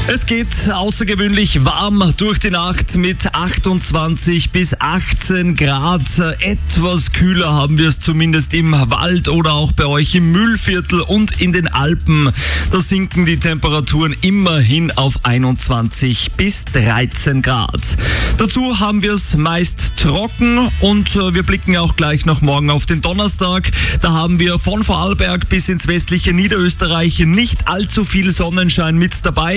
Es geht außergewöhnlich warm durch die Nacht mit 28 bis 18 Grad. Etwas kühler haben wir es zumindest im Wald oder auch bei euch im Mühlviertel und in den Alpen. Da sinken die Temperaturen immerhin auf 21 bis 13 Grad. Dazu haben wir es meist trocken und wir blicken auch gleich noch morgen auf den Donnerstag. Da haben wir von Vorarlberg bis ins westliche Niederösterreich nicht allzu viel Sonnenschein mit dabei.